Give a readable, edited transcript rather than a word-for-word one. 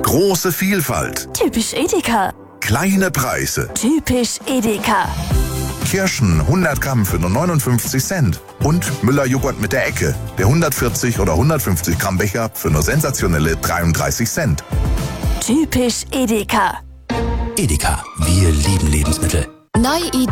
Große Vielfalt. Typisch Edeka. Kleine Preise. Typisch Edeka. Kirschen 100 Gramm für nur 59 Cent. Und Müller-Joghurt mit der Ecke. Der 140 oder 150 Gramm Becher für nur sensationelle 33 Cent. Typisch Edeka. Edeka, wir lieben Lebensmittel. Neue Idee.